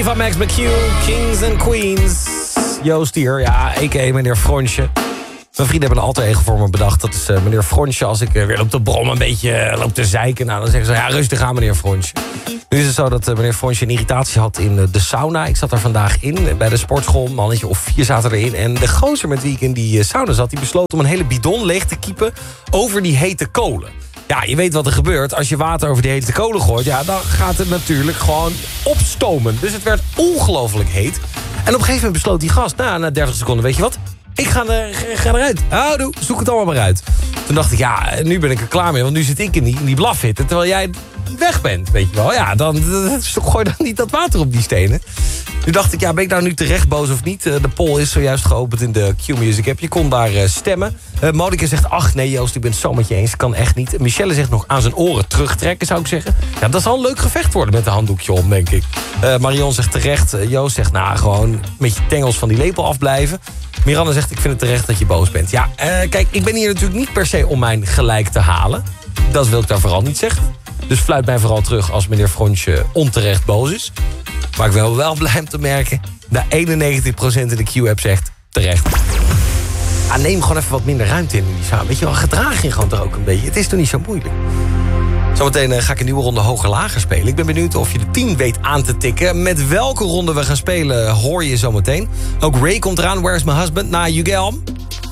Ava Max McQ, Kings and Queens. Joost hier, ja, a.k.a. meneer Fronsje. Mijn vrienden hebben een alter ego voor me bedacht. Dat is meneer Fronsje. Als ik weer op de brom een beetje loop te zeiken... Nou, dan zeggen ze, ja, rustig aan, meneer Fronsje. Nu is het zo dat meneer Fronsje een irritatie had in de sauna. Ik zat daar vandaag in, bij de sportschool. Een mannetje of 4 zaten erin. En de gozer met wie ik in die sauna zat... die besloot om een hele bidon leeg te kiepen over die hete kolen. Ja, je weet wat er gebeurt. Als je water over die hete kolen gooit... ja, dan gaat het natuurlijk gewoon opstomen. Dus het werd ongelooflijk heet. En op een gegeven moment besloot die gast... nou, na 30 seconden, weet je wat... Ik ga eruit. Houdoe, zoek het allemaal maar uit. Toen dacht ik, ja, nu ben ik er klaar mee. Want nu zit ik in die blafhitte. Terwijl jij weg bent, weet je wel. Ja, dan gooi dan niet dat water op die stenen. Nu dacht ik, ja, ben ik nou nu terecht boos of niet? De poll is zojuist geopend in de Q-Music app. Je kon daar stemmen. Monika zegt, ach nee Joost, ik ben het zo met je eens. Kan echt niet. Michelle zegt nog aan zijn oren terugtrekken, zou ik zeggen. Ja, dat zal een leuk gevecht worden met een handdoekje om, denk ik. Marion zegt terecht. Joost zegt, nou, gewoon met je tengels van die lepel afblijven. Miranda zegt, ik vind het terecht dat je boos bent. Ja, kijk, ik ben hier natuurlijk niet per se om mijn gelijk te halen. Dat wil ik daar vooral niet zeggen. Dus fluit mij vooral terug als meneer Fronsje onterecht boos is. Maar ik ben wel blij om te merken... dat 91% in de Q-app zegt terecht. Neem gewoon even wat minder ruimte in die samen. Weet je wel, gedraag je gewoon toch ook een beetje. Het is toch niet zo moeilijk. Zometeen ga ik een nieuwe ronde hoger-lager spelen. Ik ben benieuwd of je de 10 weet aan te tikken. Met welke ronde we gaan spelen hoor je zometeen. Ook Ray komt eraan, Where's My Husband, na You Get On.